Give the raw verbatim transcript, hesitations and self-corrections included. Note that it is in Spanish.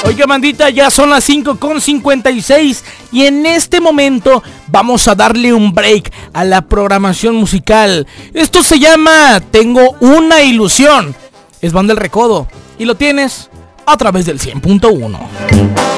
Oiga, bandita, ya son las cinco con cincuenta y seis y en este momento vamos a darle un break a la programación musical. Esto se llama Tengo una ilusión. Es Banda El Recodo y lo tienes a través del cien punto uno.